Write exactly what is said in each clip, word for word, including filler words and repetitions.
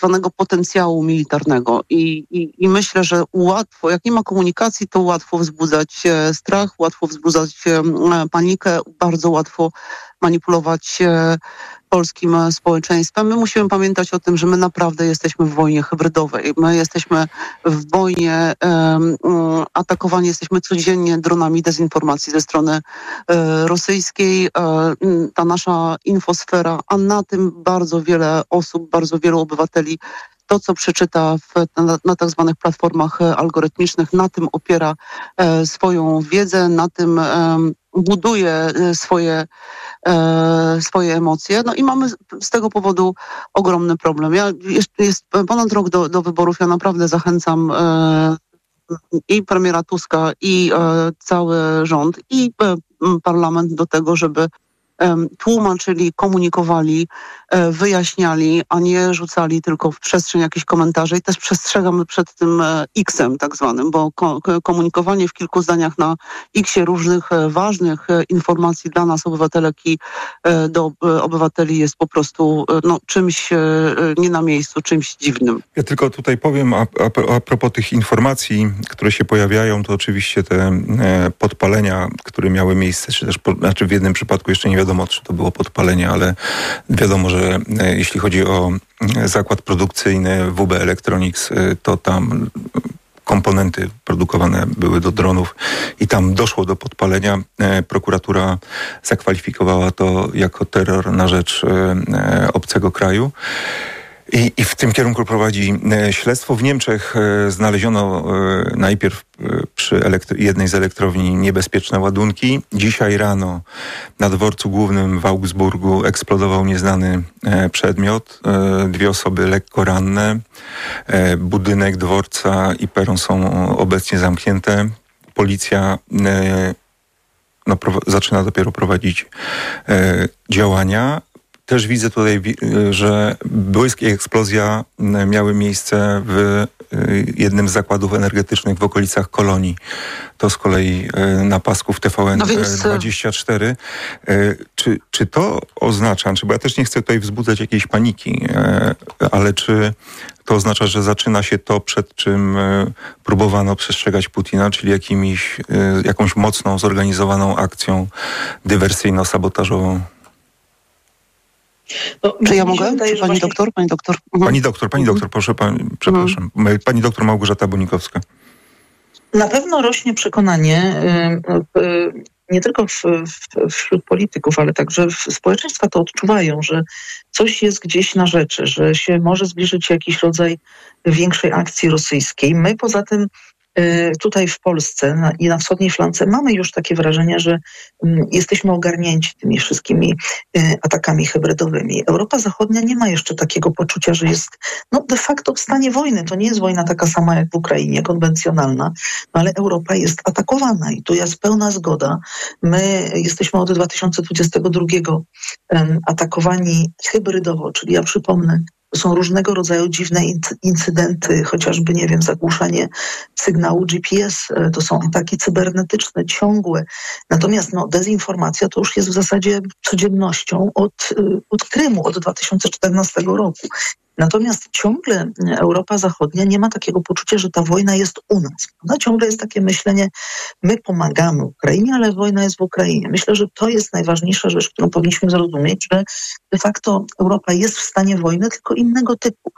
zwanego potencjału militarnego. I, i, I myślę, że łatwo, jak nie ma komunikacji, to łatwo wzbudzać e, strach, łatwo wzbudzać e, panikę, bardzo łatwo manipulować e, polskim społeczeństwem. My musimy pamiętać o tym, że my naprawdę jesteśmy w wojnie hybrydowej. My jesteśmy w wojnie um, atakowani, jesteśmy codziennie dronami dezinformacji ze strony e, rosyjskiej. E, ta nasza infosfera, a na tym bardzo wiele osób, bardzo wielu obywateli to, co przeczyta w, na, na tak zwanych platformach algorytmicznych, na tym opiera e, swoją wiedzę, na tym e, buduje swoje, e, swoje emocje. No i mamy z tego powodu ogromny problem. Ja, jest, jest ponad rok do, do wyborów. Ja naprawdę zachęcam e, i premiera Tuska, i e, cały rząd, i e, parlament do tego, żeby tłumaczyli, komunikowali, wyjaśniali, a nie rzucali tylko w przestrzeń jakichś komentarzy. I też przestrzegam przed tym X-em tak zwanym, bo komunikowanie w kilku zdaniach na X-ie różnych ważnych informacji dla nas, obywatelek i do obywateli jest po prostu no, czymś nie na miejscu, czymś dziwnym. Ja tylko tutaj powiem a, a, a propos tych informacji, które się pojawiają, to oczywiście te e, podpalenia, które miały miejsce, czy też po, znaczy w jednym przypadku jeszcze nie wiadomo, czy to było podpalenie, ale wiadomo, że e, jeśli chodzi o zakład produkcyjny W B Electronics, e, to tam komponenty produkowane były do dronów i tam doszło do podpalenia. E, prokuratura zakwalifikowała to jako terror na rzecz e, obcego kraju. I, I w tym kierunku prowadzi e, śledztwo. W Niemczech e, znaleziono e, najpierw e, przy elektro- jednej z elektrowni niebezpieczne ładunki. Dzisiaj rano na dworcu głównym w Augsburgu eksplodował nieznany e, przedmiot. E, dwie osoby lekko ranne. E, budynek dworca i peron są obecnie zamknięte. Policja e, no, pro- zaczyna dopiero prowadzić e, działania. Też widzę tutaj, że błysk i eksplozja miały miejsce w jednym z zakładów energetycznych w okolicach Kolonii. To z kolei na pasku w T V N no więc... dwadzieścia cztery. Czy, czy to oznacza, czy, bo ja też nie chcę tutaj wzbudzać jakiejś paniki, ale czy to oznacza, że zaczyna się to, przed czym próbowano przestrzegać Putina, czyli jakimiś, jakąś mocną, zorganizowaną akcją dywersyjno-sabotażową? No, czy ja mogę? Wydaje, czy pani właśnie... doktor? Pani doktor? Mhm. Pani doktor, pani doktor, proszę, pani, przepraszam. Mhm. Pani doktor Małgorzata Bonikowska. Na pewno rośnie przekonanie y, y, nie tylko w, w, wśród polityków, ale także w społeczeństwa to odczuwają, że coś jest gdzieś na rzeczy, że się może zbliżyć jakiś rodzaj większej akcji rosyjskiej. My poza tym tutaj w Polsce na, i na wschodniej flance mamy już takie wrażenie, że um, jesteśmy ogarnięci tymi wszystkimi y, atakami hybrydowymi. Europa Zachodnia nie ma jeszcze takiego poczucia, że jest no, de facto w stanie wojny. To nie jest wojna taka sama jak w Ukrainie, konwencjonalna, no, ale Europa jest atakowana i tu jest pełna zgoda. My jesteśmy od dwa tysiące dwudziestego drugiego um, atakowani hybrydowo, czyli ja przypomnę, to są różnego rodzaju dziwne incydenty, chociażby, nie wiem, zagłuszanie sygnału G P S, to są ataki cybernetyczne ciągłe. Natomiast no, dezinformacja to już jest w zasadzie codziennością od, od Krymu, od dwa tysiące czternastego roku. Natomiast ciągle Europa Zachodnia nie ma takiego poczucia, że ta wojna jest u nas. No, ciągle jest takie myślenie, my pomagamy Ukrainie, ale wojna jest w Ukrainie. Myślę, że to jest najważniejsza rzecz, którą powinniśmy zrozumieć, że de facto Europa jest w stanie wojny, tylko innego typu.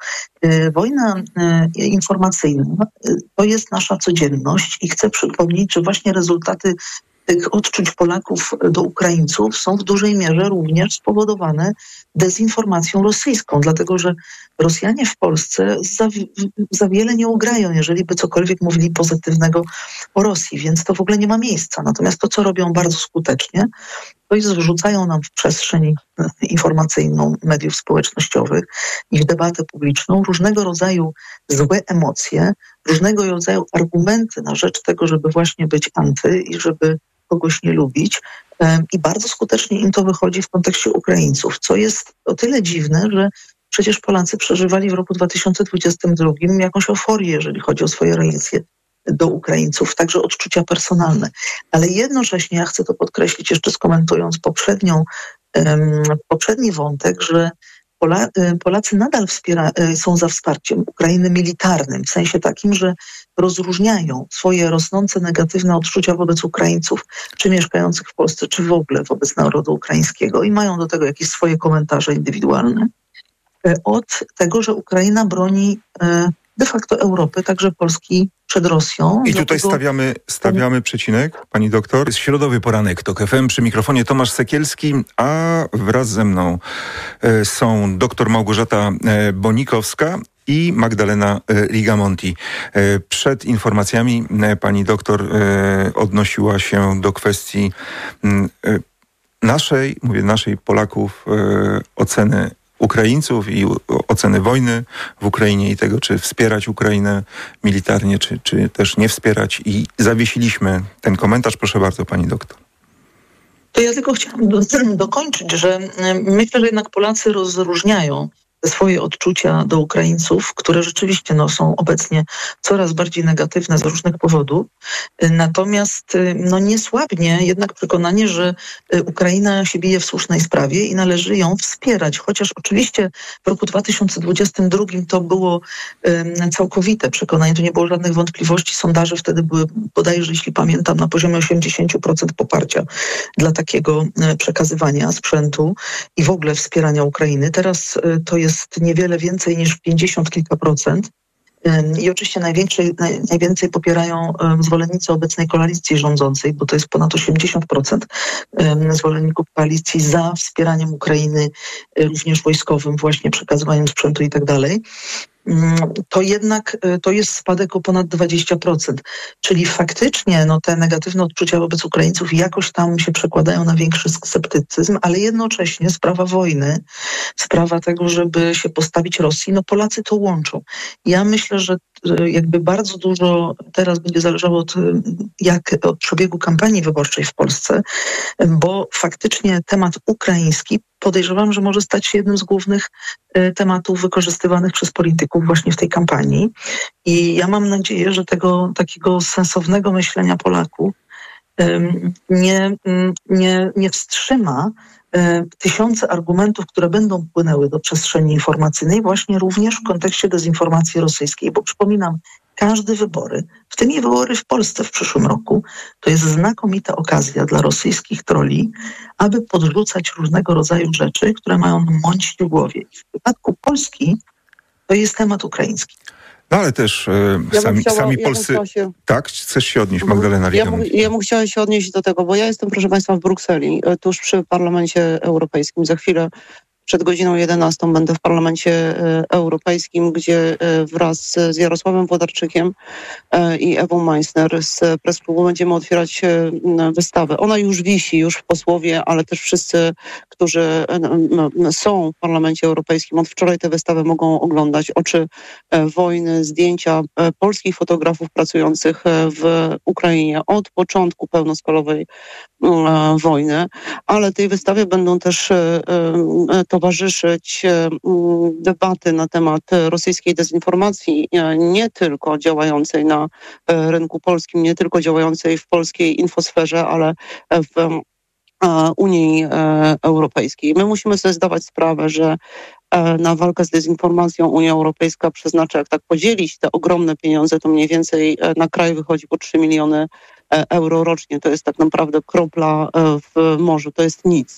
Wojna informacyjna to jest nasza codzienność i chcę przypomnieć, że właśnie rezultaty tych odczuć Polaków do Ukraińców są w dużej mierze również spowodowane dezinformacją rosyjską, dlatego że Rosjanie w Polsce za, za wiele nie ugrają, jeżeli by cokolwiek mówili pozytywnego o Rosji, więc to w ogóle nie ma miejsca. Natomiast to, co robią bardzo skutecznie, to jest wrzucają nam w przestrzeń informacyjną mediów społecznościowych i w debatę publiczną różnego rodzaju złe emocje, różnego rodzaju argumenty na rzecz tego, żeby właśnie być anty i żeby kogoś nie lubić. I bardzo skutecznie im to wychodzi w kontekście Ukraińców, co jest o tyle dziwne, że przecież Polacy przeżywali w roku dwa tysiące dwudziestym drugim jakąś euforię, jeżeli chodzi o swoje relacje do Ukraińców, także odczucia personalne. Ale jednocześnie ja chcę to podkreślić, jeszcze skomentując poprzednią, um, poprzedni wątek, że Pola, Polacy nadal wspiera, są za wsparciem Ukrainy militarnym, w sensie takim, że rozróżniają swoje rosnące negatywne odczucia wobec Ukraińców, czy mieszkających w Polsce, czy w ogóle wobec narodu ukraińskiego i mają do tego jakieś swoje komentarze indywidualne, od tego, że Ukraina broni de facto Europy, także Polski przed Rosją. I tutaj Dlatego... stawiamy, stawiamy przecinek, pani doktor. Jest środowy poranek TOK F M, przy mikrofonie Tomasz Sekielski, a wraz ze mną e, są doktor Małgorzata e, Bonikowska i Magdalena e, Rigamonti. E, przed informacjami e, pani doktor e, odnosiła się do kwestii e, naszej, mówię naszej Polaków, e, oceny Ukraińców i oceny wojny w Ukrainie i tego, czy wspierać Ukrainę militarnie, czy, czy też nie wspierać. I zawiesiliśmy ten komentarz. Proszę bardzo, pani doktor. To ja tylko chciałam do, dokończyć, że myślę, że jednak Polacy rozróżniają swoje odczucia do Ukraińców, które rzeczywiście no, są obecnie coraz bardziej negatywne z różnych powodów. Natomiast no, nie słabnie jednak przekonanie, że Ukraina się bije w słusznej sprawie i należy ją wspierać. Chociaż oczywiście w roku dwa tysiące dwudziestym drugim to było um, całkowite przekonanie, to nie było żadnych wątpliwości. Sondaże wtedy były bodajże, jeśli pamiętam, na poziomie osiemdziesiąt procent poparcia dla takiego przekazywania sprzętu i w ogóle wspierania Ukrainy. Teraz to jest jest niewiele więcej niż pięćdziesiąt kilka procent. I oczywiście najwięcej, naj, najwięcej popierają zwolennicy obecnej koalicji rządzącej, bo to jest ponad osiemdziesiąt procent zwolenników koalicji za wspieraniem Ukrainy, również wojskowym, właśnie przekazywaniem sprzętu i tak dalej. To jednak to jest spadek o ponad dwadzieścia procent. Czyli faktycznie no, te negatywne odczucia wobec Ukraińców jakoś tam się przekładają na większy sceptycyzm, ale jednocześnie sprawa wojny, sprawa tego, żeby się postawić Rosji, no Polacy to łączą. Ja myślę, że jakby bardzo dużo teraz będzie zależało od, jak, od przebiegu kampanii wyborczej w Polsce, bo faktycznie temat ukraiński podejrzewam, że może stać się jednym z głównych tematów wykorzystywanych przez polityków właśnie w tej kampanii. I ja mam nadzieję, że tego takiego sensownego myślenia Polaków nie, nie, nie wstrzyma tysiące argumentów, które będą płynęły do przestrzeni informacyjnej właśnie również w kontekście dezinformacji rosyjskiej. Bo przypominam, każde wybory, w tym i wybory w Polsce w przyszłym roku, to jest znakomita okazja dla rosyjskich trolli, aby podrzucać różnego rodzaju rzeczy, które mają mącić w głowie. I w przypadku Polski to jest temat ukraiński. No ale też e, ja sami, chciała, sami ja Polscy... Się... Tak? Chcesz się odnieść, Magdalena Rigamonti? Ja, ja bym chciała się odnieść do tego, bo ja jestem, proszę państwa, w Brukseli, tuż przy Parlamencie Europejskim. Za chwilę przed godziną jedenastą będę w Parlamencie Europejskim, gdzie wraz z Jarosławem Włodarczykiem i Ewą Meissner z Press Clubu będziemy otwierać wystawę. Ona już wisi, już posłowie, ale też wszyscy, którzy są w Parlamencie Europejskim, od wczoraj tę wystawę mogą oglądać. Oczy wojny, zdjęcia polskich fotografów pracujących w Ukrainie od początku pełnoskalowej wojny, ale tej wystawie będą też towarzyszyć debaty na temat rosyjskiej dezinformacji, nie tylko działającej na rynku polskim, nie tylko działającej w polskiej infosferze, ale w Unii Europejskiej. My musimy sobie zdawać sprawę, że na walkę z dezinformacją Unia Europejska przeznacza, jak tak podzielić te ogromne pieniądze, to mniej więcej na kraj wychodzi po trzy miliony euro rocznie. To jest tak naprawdę kropla w morzu, to jest nic.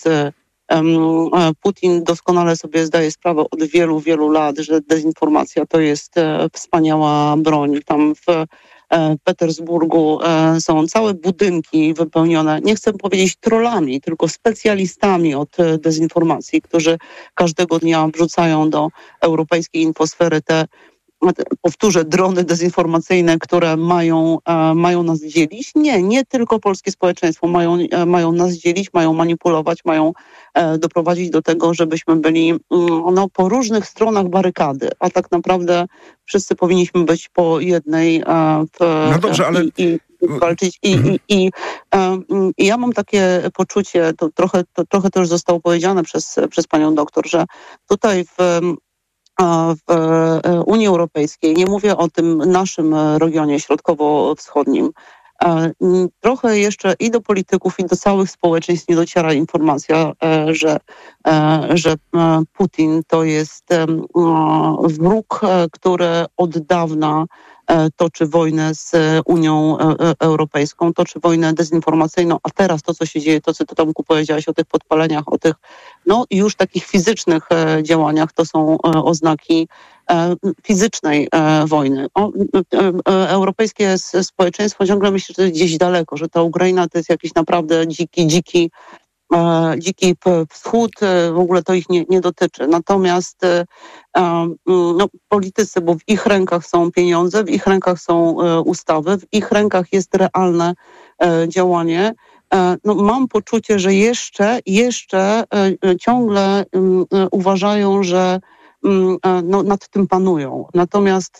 Putin doskonale sobie zdaje sprawę od wielu, wielu lat, że dezinformacja to jest wspaniała broń. Tam w Petersburgu są całe budynki wypełnione, nie chcę powiedzieć trollami, tylko specjalistami od dezinformacji, którzy każdego dnia wrzucają do europejskiej infosfery te, powtórzę, drony dezinformacyjne, które mają, mają nas dzielić. Nie, nie tylko polskie społeczeństwo mają, mają nas dzielić, mają manipulować, mają doprowadzić do tego, żebyśmy byli no, po różnych stronach barykady, a tak naprawdę wszyscy powinniśmy być po jednej w, no dobrze, ale... i, i walczyć. I, i, i, i ja mam takie poczucie, to trochę to, trochę to już zostało powiedziane przez, przez panią doktor, że tutaj w w Unii Europejskiej, nie mówię o tym naszym regionie środkowo-wschodnim, Trochę jeszcze i do polityków, i do całych społeczeństw nie dociera informacja, że, że Putin to jest wróg, który od dawna toczy wojnę z Unią Europejską, toczy wojnę dezinformacyjną, a teraz to, co się dzieje, to, co ty, Tomku, powiedziałaś o tych podpaleniach, o tych no już takich fizycznych działaniach, to są oznaki fizycznej wojny. O, europejskie społeczeństwo ciągle myśli, że to jest gdzieś daleko, że ta Ukraina to jest jakiś naprawdę dziki, dziki dziki wschód, w ogóle to ich nie, nie dotyczy. Natomiast no, politycy, bo w ich rękach są pieniądze, w ich rękach są ustawy, w ich rękach jest realne działanie. No, mam poczucie, że jeszcze, jeszcze ciągle uważają, że no, nad tym panują. Natomiast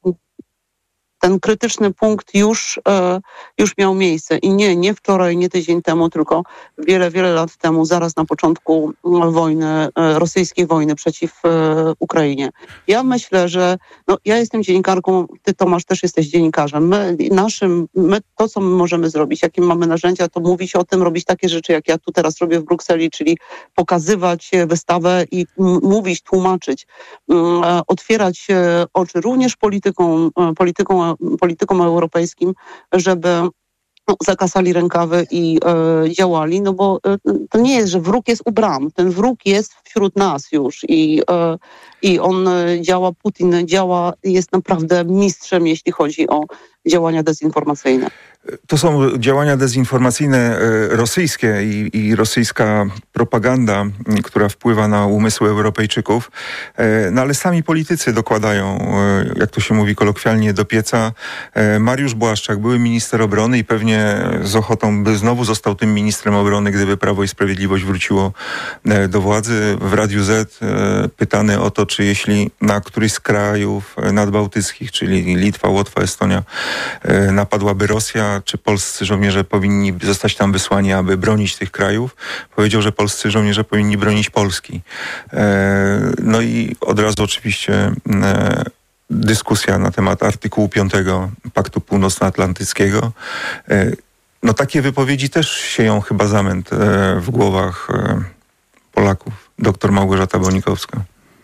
ten krytyczny punkt już, już miał miejsce i nie, nie wczoraj, nie tydzień temu, tylko wiele, wiele lat temu, zaraz na początku wojny, rosyjskiej wojny przeciw Ukrainie. Ja myślę, że no, ja jestem dziennikarką, ty, Tomasz, też jesteś dziennikarzem. My, naszym, my to, co my możemy zrobić, jakie mamy narzędzia, to mówić o tym, robić takie rzeczy, jak ja tu teraz robię w Brukseli, czyli pokazywać wystawę i m- mówić, tłumaczyć, m- otwierać oczy również politykom, politykom politykom europejskim, żeby no, zakasali rękawy i e, działali, no bo e, to nie jest, że wróg jest u bram, ten wróg jest wśród nas już i, e, i on działa, Putin działa, jest naprawdę mistrzem, jeśli chodzi o działania dezinformacyjne. To są działania dezinformacyjne rosyjskie i, i rosyjska propaganda, która wpływa na umysły Europejczyków. No ale sami politycy dokładają, jak to się mówi kolokwialnie, do pieca. Mariusz Błaszczak, były minister obrony i pewnie z ochotą by znowu został tym ministrem obrony, gdyby Prawo i Sprawiedliwość wróciło do władzy. W Radiu Z pytany o to, czy jeśli na któryś z krajów nadbałtyckich, czyli Litwa, Łotwa, Estonia, napadłaby Rosja, czy polscy żołnierze powinni zostać tam wysłani, aby bronić tych krajów. Powiedział, że polscy żołnierze powinni bronić Polski. No i od razu oczywiście dyskusja na temat artykułu piątego Paktu Północnoatlantyckiego. No takie wypowiedzi też sieją chyba zamęt w głowach Polaków. Doktor Małgorzata Bonikowska.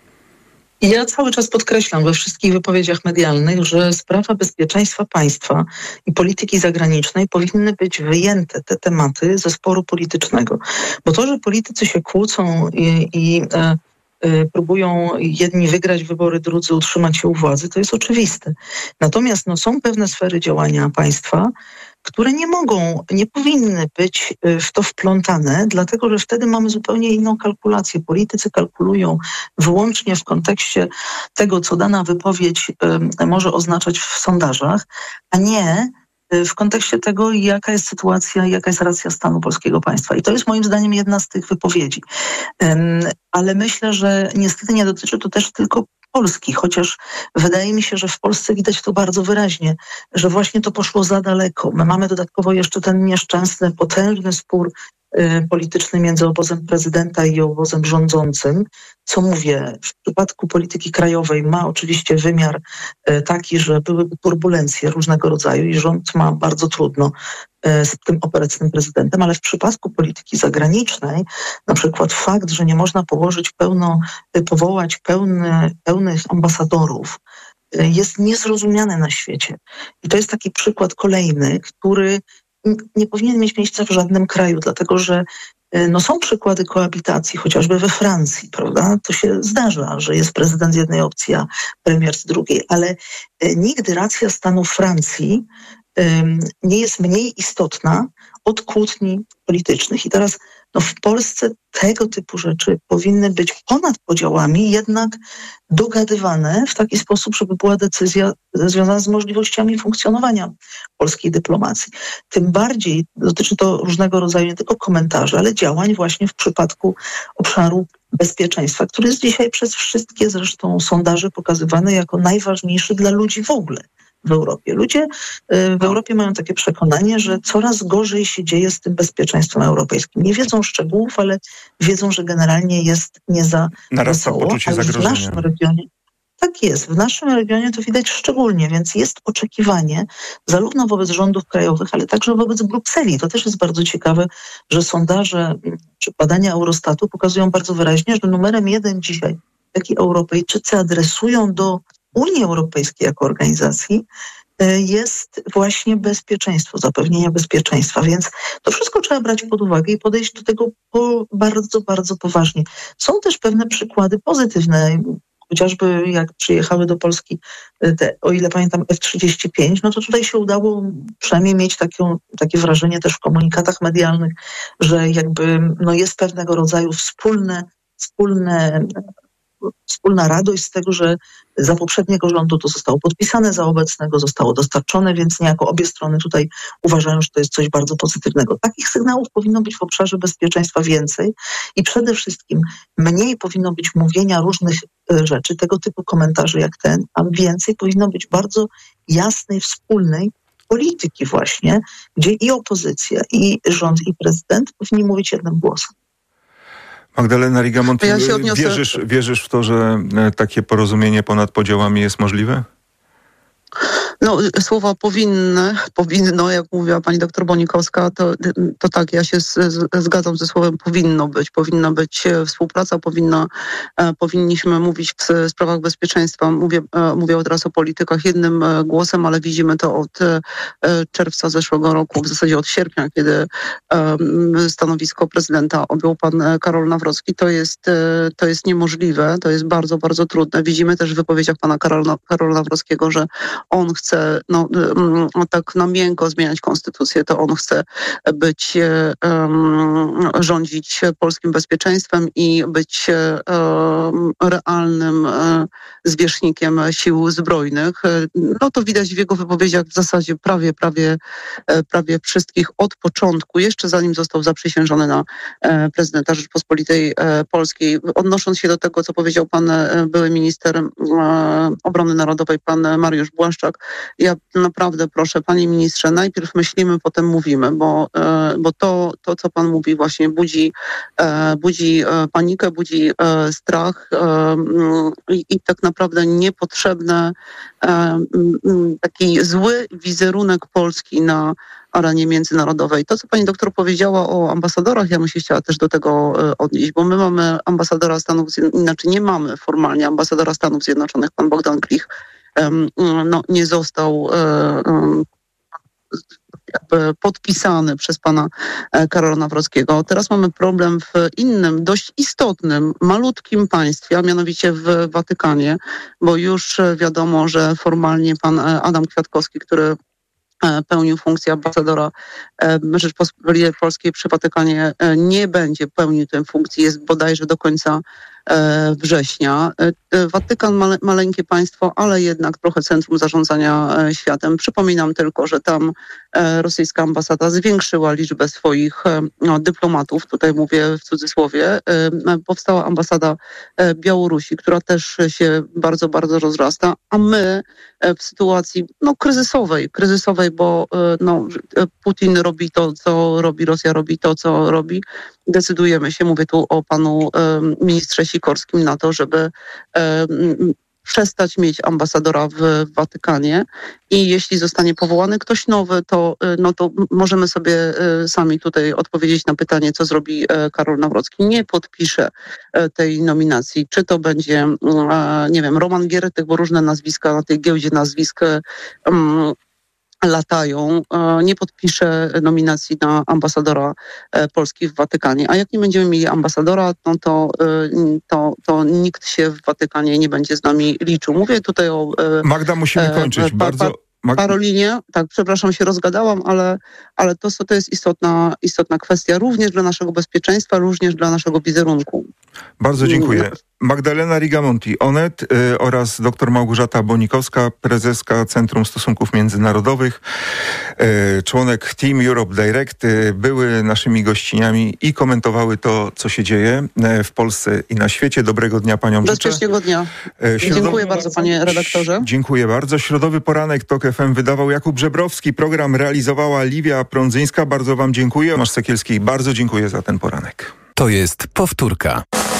Ja cały czas podkreślam we wszystkich wypowiedziach medialnych, że sprawa bezpieczeństwa państwa i polityki zagranicznej powinny być wyjęte te tematy ze sporu politycznego. Bo to, że politycy się kłócą i, i e, e, próbują jedni wygrać wybory, drudzy utrzymać się u władzy, to jest oczywiste. Natomiast no, są pewne sfery działania państwa, które nie mogą, nie powinny być w to wplątane, dlatego że wtedy mamy zupełnie inną kalkulację. Politycy kalkulują wyłącznie w kontekście tego, co dana wypowiedź może oznaczać w sondażach, a nie w kontekście tego, jaka jest sytuacja, jaka jest racja stanu polskiego państwa. I to jest moim zdaniem jedna z tych wypowiedzi. Ale myślę, że niestety nie dotyczy to też tylko Polski, chociaż wydaje mi się, że w Polsce widać to bardzo wyraźnie, że właśnie to poszło za daleko. My mamy dodatkowo jeszcze ten nieszczęsny, potężny spór y, polityczny między obozem prezydenta i obozem rządzącym. Co mówię, w przypadku polityki krajowej ma oczywiście wymiar y, taki, że byłyby turbulencje różnego rodzaju i rząd ma bardzo trudno z tym obecnym prezydentem, ale w przypadku polityki zagranicznej, na przykład fakt, że nie można położyć pełno, powołać pełny, pełnych ambasadorów, jest niezrozumiany na świecie. I to jest taki przykład kolejny, który nie powinien mieć miejsca w żadnym kraju, dlatego że no są przykłady koabitacji, chociażby we Francji, prawda? To się zdarza, że jest prezydent z jednej opcji, a premier z drugiej, ale nigdy racja stanu Francji nie jest mniej istotna od kłótni politycznych. I teraz no, w Polsce tego typu rzeczy powinny być ponad podziałami, jednak dogadywane w taki sposób, żeby była decyzja związana z możliwościami funkcjonowania polskiej dyplomacji. Tym bardziej dotyczy to różnego rodzaju nie tylko komentarzy, ale działań właśnie w przypadku obszaru bezpieczeństwa, który jest dzisiaj przez wszystkie zresztą sondaże pokazywany jako najważniejszy dla ludzi w ogóle w Europie. Ludzie w Europie mają takie przekonanie, że coraz gorzej się dzieje z tym bezpieczeństwem europejskim. Nie wiedzą szczegółów, ale wiedzą, że generalnie jest nie za narasta wesoło, poczucie ale zagrożenia. W naszym regionie, Tak jest. W naszym regionie to widać szczególnie, więc jest oczekiwanie zarówno wobec rządów krajowych, ale także wobec Brukseli. To też jest bardzo ciekawe, że sondaże czy badania Eurostatu pokazują bardzo wyraźnie, że numerem jeden dzisiaj, jaki Europejczycy adresują do Unii Europejskiej jako organizacji, jest właśnie bezpieczeństwo, zapewnienie bezpieczeństwa. Więc to wszystko trzeba brać pod uwagę i podejść do tego po bardzo, bardzo poważnie. Są też pewne przykłady pozytywne. Chociażby jak przyjechały do Polski, te, o ile pamiętam, F trzydzieści pięć, no to tutaj się udało przynajmniej mieć taką, takie wrażenie też w komunikatach medialnych, że jakby no jest pewnego rodzaju wspólne, wspólne, wspólna radość z tego, że za poprzedniego rządu to zostało podpisane, za obecnego zostało dostarczone, więc niejako obie strony tutaj uważają, że to jest coś bardzo pozytywnego. Takich sygnałów powinno być w obszarze bezpieczeństwa więcej i przede wszystkim mniej powinno być mówienia różnych rzeczy, tego typu komentarzy jak ten, a więcej powinno być bardzo jasnej, wspólnej polityki właśnie, gdzie i opozycja, i rząd, i prezydent powinni mówić jednym głosem. Magdalena Rigamonti, ja się odniosę... wierzysz, wierzysz w to, że takie porozumienie ponad podziałami jest możliwe? No, słowa powinny, powinno, jak mówiła pani doktor Bonikowska, to, to tak, ja się z, z, zgadzam ze słowem powinno być. Powinna być współpraca, powinna, e, powinniśmy mówić w sprawach bezpieczeństwa. Mówię, e, mówię teraz o politykach jednym e, głosem, ale widzimy to od e, czerwca zeszłego roku, w zasadzie od sierpnia, kiedy e, stanowisko prezydenta objął pan Karol Nawrocki. To jest, e, to jest niemożliwe, to jest bardzo, bardzo trudne. Widzimy też w wypowiedziach pana Karola, Karola Nawrockiego, że on chce no, tak na miękko zmieniać konstytucję, to on chce być, um, rządzić polskim bezpieczeństwem i być um, realnym um, zwierzchnikiem sił zbrojnych. No to widać w jego wypowiedziach w zasadzie prawie, prawie, prawie wszystkich od początku, jeszcze zanim został zaprzysiężony na e, prezydenta Rzeczpospolitej e, Polskiej. Odnosząc się do tego, co powiedział pan e, były minister e, obrony narodowej, pan Mariusz Błaszczak, ja naprawdę proszę, panie ministrze, najpierw myślimy, potem mówimy, bo, bo to, to, co pan mówi, właśnie budzi, budzi panikę, budzi strach i, i tak naprawdę niepotrzebny taki zły wizerunek Polski na arenie międzynarodowej. To, co pani doktor powiedziała o ambasadorach, ja bym się chciała też do tego odnieść, bo my mamy ambasadora Stanów Zjednoczonych, znaczy nie mamy formalnie ambasadora Stanów Zjednoczonych, pan Bogdan Klich, no, nie został jakby podpisany przez pana Karola Nawrockiego. Teraz mamy problem w innym, dość istotnym, malutkim państwie, a mianowicie w Watykanie, bo już wiadomo, że formalnie pan Adam Kwiatkowski, który pełnił funkcję ambasadora Rzeczypospolitej Polskiej przy Watykanie, nie będzie pełnił tę funkcję, jest bodajże do końca września. Watykan male, maleńkie państwo, ale jednak trochę centrum zarządzania światem. Przypominam tylko, że tam rosyjska ambasada zwiększyła liczbę swoich no, dyplomatów, tutaj mówię w cudzysłowie. Powstała ambasada Białorusi, która też się bardzo, bardzo rozrasta, a my w sytuacji no, kryzysowej, kryzysowej, bo no, Putin robi to, co robi, Rosja robi to, co robi. Decydujemy się, mówię tu o panu ministrze Sikorskim, na to, żeby przestać mieć ambasadora w Watykanie i jeśli zostanie powołany ktoś nowy, to, no to możemy sobie sami tutaj odpowiedzieć na pytanie, co zrobi Karol Nawrocki. Nie podpisze tej nominacji. Czy to będzie, nie wiem, Roman Giertych, bo różne nazwiska na tej giełdzie nazwisk um, latają, nie podpisze nominacji na ambasadora Polski w Watykanie. A jak nie będziemy mieli ambasadora, no to, to, to nikt się w Watykanie nie będzie z nami liczył. Mówię tutaj o... Magda, musimy kończyć. Pa, Bardzo... Pa, Parolinie, tak, przepraszam, się rozgadałam, ale, ale to, to jest istotna, istotna kwestia również dla naszego bezpieczeństwa, również dla naszego wizerunku. Bardzo dziękuję. Magdalena Rigamonti, Onet y, oraz dr Małgorzata Bonikowska, prezeska Centrum Stosunków Międzynarodowych, y, członek Team Europe Direct, y, były naszymi gościniami i komentowały to, co się dzieje y, w Polsce i na świecie. Dobrego dnia paniom życzę. Bezpiecznego dnia. Y, Środowy... Dziękuję bardzo, panie redaktorze. Dziękuję bardzo. Środowy Poranek TOK F M wydawał Jakub Żebrowski, program realizowała Liwia Prądzyńska. Bardzo wam dziękuję. Tomasz Sekielski, bardzo dziękuję za ten poranek. To jest powtórka.